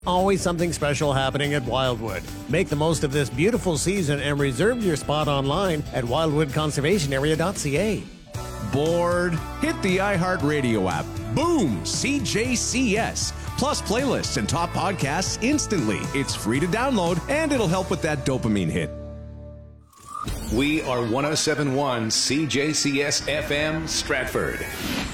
Always something special happening at Wildwood. Make the most of this beautiful season and reserve your spot online at wildwoodconservationarea.ca. Bored? Hit the iHeartRadio app. Boom! CJCS. Plus playlists and top podcasts instantly. It's free to download, and it'll help with that dopamine hit. We are 107.1 CJCS FM Stratford.